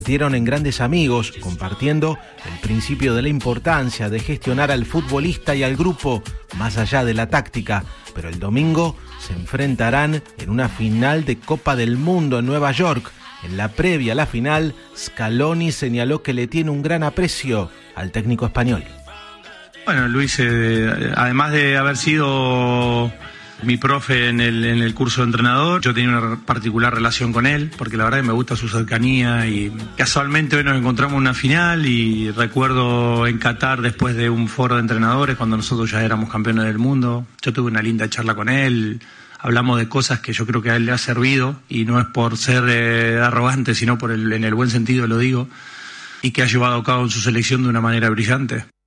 Convirtieron en grandes amigos, compartiendo el principio de la importancia de gestionar al futbolista y al grupo, más allá de la táctica. Pero el domingo se enfrentarán en una final de Copa del Mundo en Nueva York. En la previa a la final, Scaloni señaló que le tiene un gran aprecio al técnico español. Bueno, Luis, además de haber sido mi profe en el curso de entrenador, yo tenía una particular relación con él, porque la verdad que me gusta su cercanía, y casualmente hoy nos encontramos en una final, y recuerdo en Qatar, después de un foro de entrenadores, cuando nosotros ya éramos campeones del mundo, yo tuve una linda charla con él, hablamos de cosas que yo creo que a él le ha servido, y no es por ser arrogante, sino en el buen sentido lo digo, y que ha llevado a cabo en su selección de una manera brillante.